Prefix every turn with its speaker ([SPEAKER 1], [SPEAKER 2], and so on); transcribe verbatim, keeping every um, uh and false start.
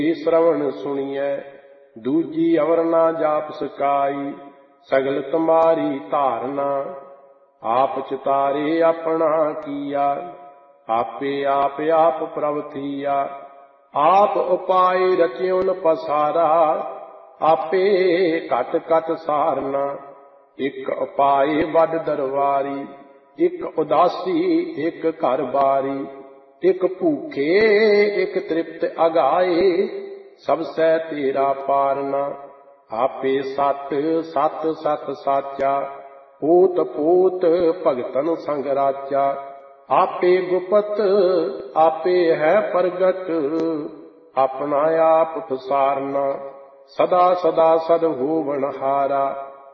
[SPEAKER 1] श्रवण सुनिए दूजी अवर ना जाप सकाई। सगल तुम्हारी धारना आप चितारे अपना किया। आपे आप आप प्रभ थिया। आप उपाय रचियोन पसारा आपे कट कट सारना। एक उपाय वड दरबारी एक उदासी एक घर बारी। एक भूखे एक तृप्त अगाए सब सै तेरा पारना। आपे सत सत सत साचा पोत पोत भगतन संग राचा। आपे गुपत आपे है प्रगट अपना आप पसारना। सदा सदा सद होवन हारा